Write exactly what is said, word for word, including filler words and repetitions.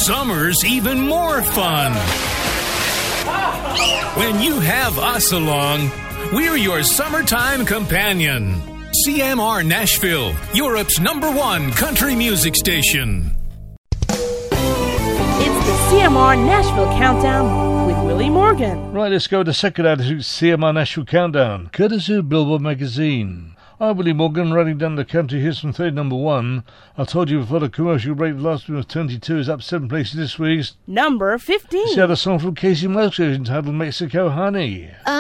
summer's even more fun. When you have us along, we're your summertime companion. C M R Nashville, Europe's number one country music station. It's the C M R Nashville Countdown with Willie Morgan. Right, let's go to the second attitude C M R Nashville Countdown, courtesy of Billboard magazine. I'm Willie Morgan, running down the country. Here's from third number one. I told you before the commercial break, the last one was twenty-two, is up seven places this week. Number fifteen. See how the song from Casey Musgraves entitled Mexico Honey.